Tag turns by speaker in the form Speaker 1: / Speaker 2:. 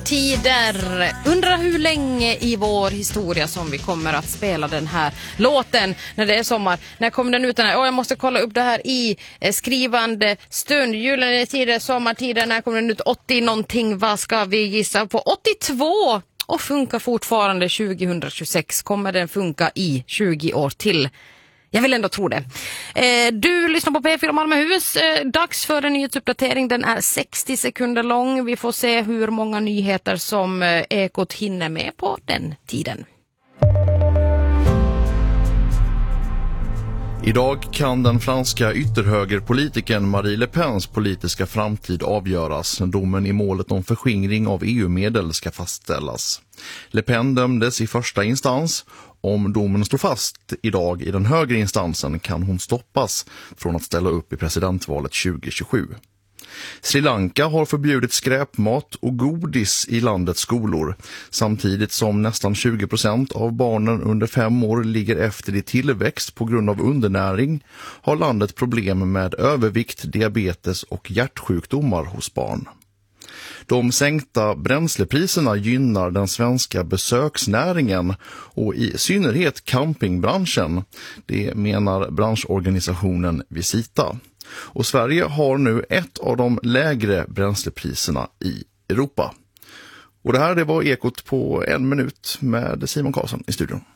Speaker 1: sommartider. Undrar hur länge i vår historia som vi kommer att spela den här låten när det är sommar. När kommer den ut den här? Jag måste kolla upp det här i skrivande stund. Julen tider, sommartider, när kommer den ut? 80 någonting, vad ska vi gissa på? 82! Och funkar fortfarande 2026. Kommer den funka i 20 år till? Jag vill ändå tro det. Du lyssnar på P4 Malmöhus. Dags för en nyhetsuppdatering. Den är 60 sekunder lång. Vi får se hur många nyheter som Ekot hinner med på den tiden.
Speaker 2: Idag kan den franska ytterhögerpolitikern Marie Le Pens politiska framtid avgöras. Domen i målet om förskingring av EU-medel ska fastställas. Le Pen dömdes i första instans. Om domen står fast idag i den högre instansen kan hon stoppas från att ställa upp i presidentvalet 2027. Sri Lanka har förbjudit skräpmat och godis i landets skolor, samtidigt som nästan 20% av barnen under 5 år ligger efter i tillväxt på grund av undernäring, har landet problem med övervikt, diabetes och hjärtsjukdomar hos barn. De sänkta bränslepriserna gynnar den svenska besöksnäringen och i synnerhet campingbranschen, det menar branschorganisationen Visita. Och Sverige har nu ett av de lägre bränslepriserna i Europa. Och det här var Ekot på 1 minut med Simon Karlsson i studion.